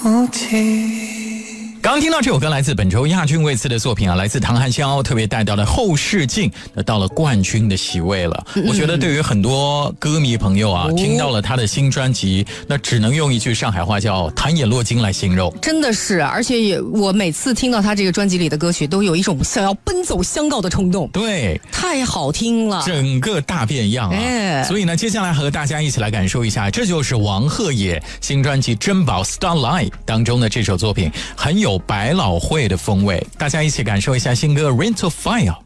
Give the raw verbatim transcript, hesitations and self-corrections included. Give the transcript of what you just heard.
不及。 刚听到这首歌来自本周亚军位次的作品啊，来自唐汉霄特别带到了后视镜，那到了冠军的席位了。嗯、我觉得对于很多歌迷朋友啊、哦，听到了他的新专辑，那只能用一句上海话叫弹眼落睛来形容。 真的是，而且也我每次听到他这个专辑里的歌曲，都有一种想要奔走相告的冲动。 对， 太好听了， 整个大变样啊！哎、所以呢，接下来和大家一起来感受一下，这就是王鹤野新专辑《珍宝 Starlight》当中的这首作品，很有百老汇的风味，大家一起感受一下新歌《Rain to Fire》。